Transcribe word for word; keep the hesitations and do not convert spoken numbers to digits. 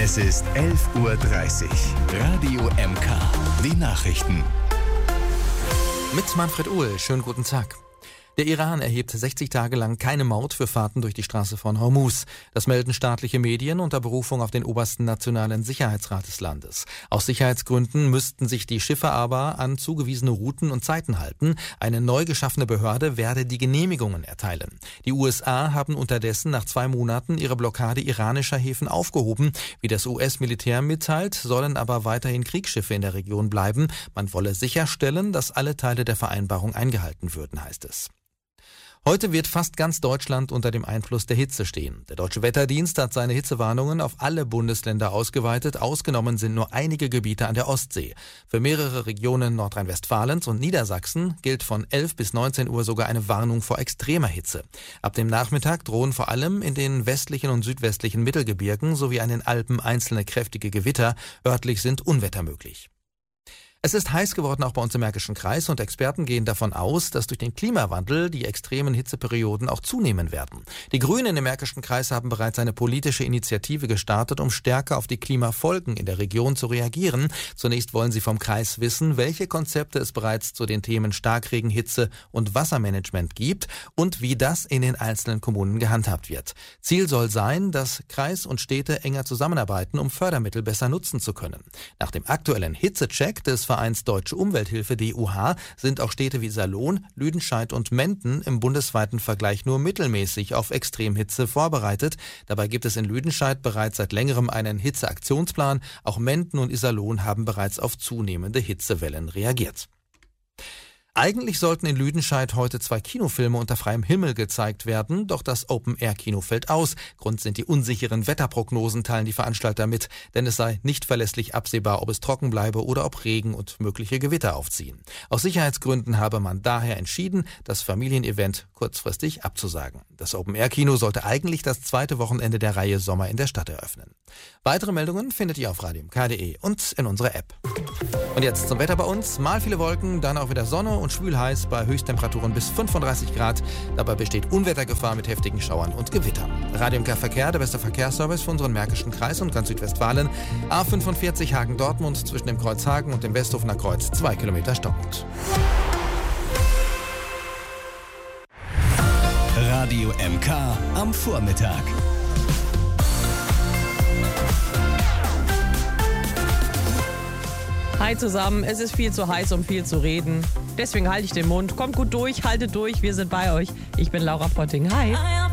Es ist elf Uhr dreißig. Radio M K. Die Nachrichten. Mit Manfred Uhl. Schönen guten Tag. Der Iran erhebt sechzig Tage lang keine Maut für Fahrten durch die Straße von Hormuz. Das melden staatliche Medien unter Berufung auf den obersten nationalen Sicherheitsrat des Landes. Aus Sicherheitsgründen müssten sich die Schiffe aber an zugewiesene Routen und Zeiten halten. Eine neu geschaffene Behörde werde die Genehmigungen erteilen. Die U S A haben unterdessen nach zwei Monaten ihre Blockade iranischer Häfen aufgehoben. Wie das U S-Militär mitteilt, sollen aber weiterhin Kriegsschiffe in der Region bleiben. Man wolle sicherstellen, dass alle Teile der Vereinbarung eingehalten würden, heißt es. Heute wird fast ganz Deutschland unter dem Einfluss der Hitze stehen. Der Deutsche Wetterdienst hat seine Hitzewarnungen auf alle Bundesländer ausgeweitet. Ausgenommen sind nur einige Gebiete an der Ostsee. Für mehrere Regionen Nordrhein-Westfalens und Niedersachsen gilt von elf bis neunzehn Uhr sogar eine Warnung vor extremer Hitze. Ab dem Nachmittag drohen vor allem in den westlichen und südwestlichen Mittelgebirgen sowie an den Alpen einzelne kräftige Gewitter. Örtlich sind Unwetter möglich. Es ist heiß geworden auch bei uns im Märkischen Kreis und Experten gehen davon aus, dass durch den Klimawandel die extremen Hitzeperioden auch zunehmen werden. Die Grünen im Märkischen Kreis haben bereits eine politische Initiative gestartet, um stärker auf die Klimafolgen in der Region zu reagieren. Zunächst wollen sie vom Kreis wissen, welche Konzepte es bereits zu den Themen Starkregen, Hitze und Wassermanagement gibt und wie das in den einzelnen Kommunen gehandhabt wird. Ziel soll sein, dass Kreis und Städte enger zusammenarbeiten, um Fördermittel besser nutzen zu können. Nach dem aktuellen Hitzecheck des Vereins Deutsche Umwelthilfe D U H sind auch Städte wie Salon, Lüdenscheid und Menden im bundesweiten Vergleich nur mittelmäßig auf Extremhitze vorbereitet. Dabei gibt es in Lüdenscheid bereits seit längerem einen Hitzeaktionsplan. Auch Menden und Iserlohn haben bereits auf zunehmende Hitzewellen reagiert. Eigentlich sollten in Lüdenscheid heute zwei Kinofilme unter freiem Himmel gezeigt werden, doch das Open-Air-Kino fällt aus. Grund sind die unsicheren Wetterprognosen, teilen die Veranstalter mit, denn es sei nicht verlässlich absehbar, ob es trocken bleibe oder ob Regen und mögliche Gewitter aufziehen. Aus Sicherheitsgründen habe man daher entschieden, das Familienevent kurzfristig abzusagen. Das Open-Air-Kino sollte eigentlich das zweite Wochenende der Reihe Sommer in der Stadt eröffnen. Weitere Meldungen findet ihr auf radio m k punkt d e und in unserer App. Und jetzt zum Wetter bei uns. Mal viele Wolken, dann auch wieder Sonne und schwül heiß bei Höchsttemperaturen bis fünfunddreißig Grad. Dabei besteht Unwettergefahr mit heftigen Schauern und Gewittern. Radio M K Verkehr, der beste Verkehrsservice für unseren Märkischen Kreis und ganz Südwestfalen. A fünfundvierzig Hagen-Dortmund zwischen dem Kreuz Hagen und dem Westhofener Kreuz, zwei Kilometer stockend. Radio M K am Vormittag. Hi zusammen, es ist viel zu heiß, um viel zu reden. Deswegen halte ich den Mund. Kommt gut durch, haltet durch, wir sind bei euch. Ich bin Laura Potting. Hi.